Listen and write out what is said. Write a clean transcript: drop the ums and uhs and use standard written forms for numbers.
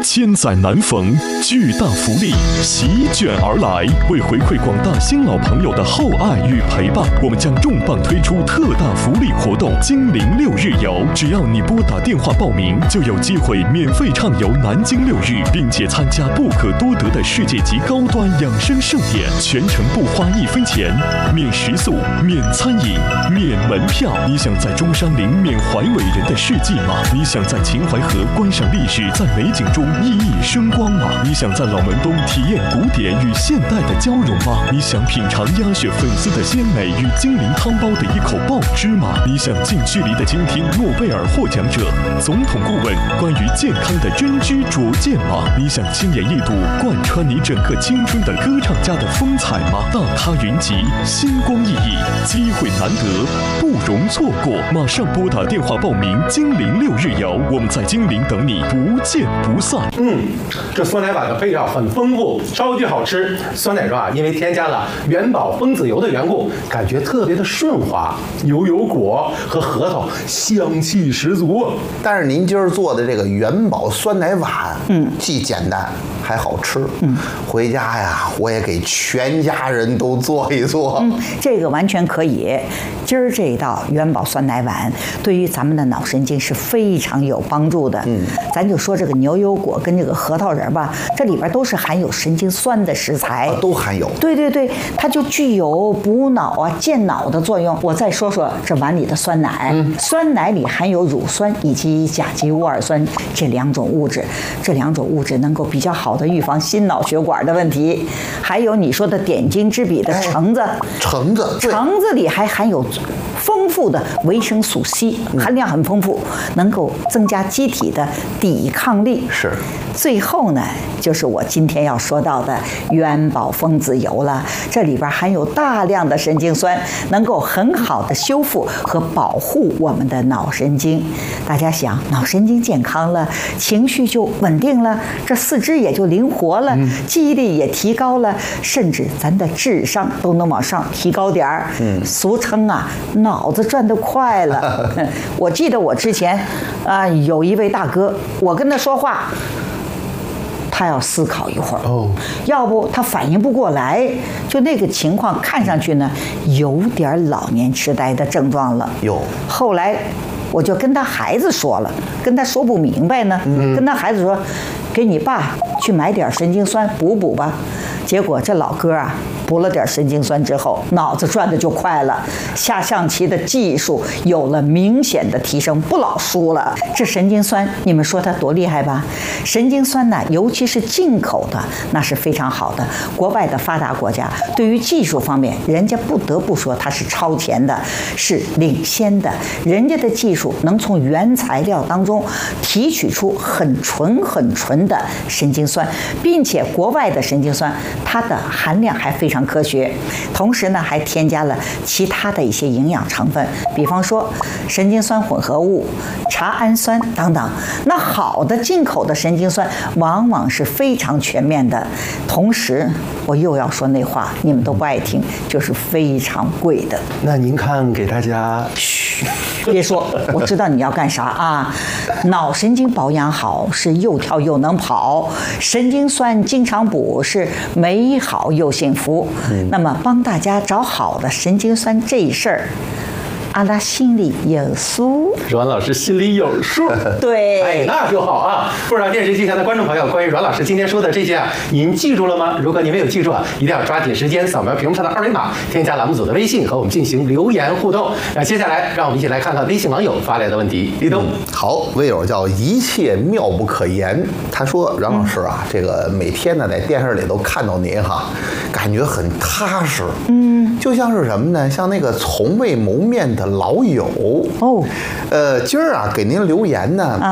千载难逢，巨大福利席卷而来。为回馈广大新老朋友的厚爱与陪伴，我们将重磅推出特大福利活动——精灵6日游。只要你拨打电话报名，就有机会免费畅游南京6日，并且参加不可多得的世界级高端养生盛典，全程不花1分钱，免食宿，免餐饮，免门票。你想在中山陵缅怀伟人的事迹吗？你想在秦淮河观赏历史，在美景中熠熠生光吗？你想在老门东体验古典与现代的交融吗？你想品尝鸭血粉丝的鲜美与精灵汤包的一口爆汁吗？你想近距离的倾听诺贝尔获奖者、总统顾问关于健康的真知灼见吗？你想亲眼一睹贯穿你整个青春的歌唱家的风采吗？大咖云集，星光熠熠，机会难得，不容错过。马上拨打电话报名精灵6日游，我们在精灵等你，不见不散。 这酸奶碗的配料很丰富，超级好吃。酸奶状因为添加了元宝蜂子油的缘故，感觉特别的顺滑，油果和核桃香气十足。 但是您今儿做的这个元宝酸奶碗，既简单还好吃。回家呀，我也给全家人都做一做。 这个完全可以。今儿这一道元宝酸奶碗，对于咱们的脑神经是非常有帮助的。咱就说这个牛油果跟这个核桃仁吧，这里边都是含有神经酸的食材， 都含有。 对，它就具有补脑健脑的作用。我再说说这碗里的酸奶，酸奶里含有乳酸以及甲基戊二酸这2种物质，这2种物质能够比较好的预防心脑血管的问题。还有你说的点睛之笔的橙子，橙子里还含有丰富的维生素 C， 含量很丰富，能够增加机体的抵抗力。 是。 最后呢，就是我今天要说到的元宝蜂子油了。这里边含有大量的神经酸，能够很好的修复和保护我们的脑神经。大家想，脑神经健康了，情绪就稳定了，这四肢也就灵活了，记忆力也提高了，甚至咱的智商都能往上提高点儿。俗称脑子转得快了。我记得我之前有一位大哥，我跟他说话，他要思考一会儿，要不他反应不过来，就那个情况看上去呢，有点老年痴呆的症状了。后来我就跟他孩子说了，跟他说不明白呢，跟他孩子说，给你爸去买点神经酸补补吧。结果这老哥补了点神经酸之后，脑子转的就快了，下象棋的技术有了明显的提升，不老输了。这神经酸，你们说它多厉害吧？神经酸呢，尤其是进口的，那是非常好的。国外的发达国家对于技术方面，人家不得不说它是超前的，是领先的。人家的技术能从原材料当中提取出很纯的神经酸，并且国外的神经酸它的含量还非常科学，同时呢还添加了其他的一些营养成分，比方说神经酸混合物、茶氨酸等等。那好的进口的神经酸往往是非常全面的，同时我又要说那话，你们都不爱听，就是非常贵的。 那您看给大家， 嘘，别说，我知道你要干啥脑神经保养好是又跳又能跑，神经酸经常补是美好又幸福。那么帮大家找好的神经酸这事儿，阿拉心里有数， 阮老师心里有数。 对， 那就好啊！不知道电视机前的观众朋友，关于阮老师今天说的这些您记住了吗？如果您没有记住一定要抓紧时间扫描屏幕上的2维码，添加栏目组的微信和我们进行留言互动。那接下来让我们一起来看看微信网友发来的问题。立冬， 好，微友叫一切妙不可言，他说阮老师这个每天呢在电视里都看到您感觉很踏实，就像是什么呢？像那个从未谋面的老友。今儿给您留言呢。